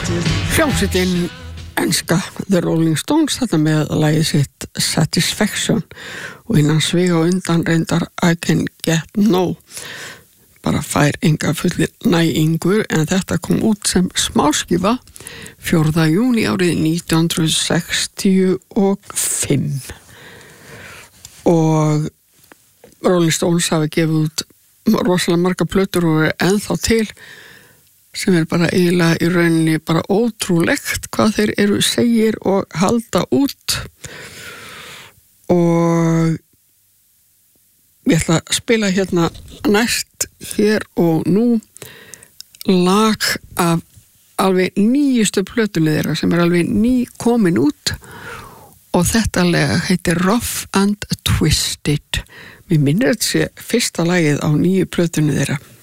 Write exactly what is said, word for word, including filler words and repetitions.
Hljómsveitin enska The Rolling Stones þetta með lagið sitt Satisfaction og innan sviga og undan reyndar I Can Get No bara fær enga fullir næingur en þetta kom út sem smáskifa fjórða júní árið nítján hundruð sextíu og fimm og Rolling Stones hafi gefið út rosalega marga plötur og er ennþá til sem er bara eiginlega í rauninni bara ótrúlegt hvað þeir eru segir og halda út og ég ætla að spila hérna næst hér og nú lag af alveg nýjustu plötunni þeirra sem er alveg ný komin út og þetta lag heitir Rough and Twisted. Mér minnir þetta sé fyrsta lagið á nýju plötunni þeirra.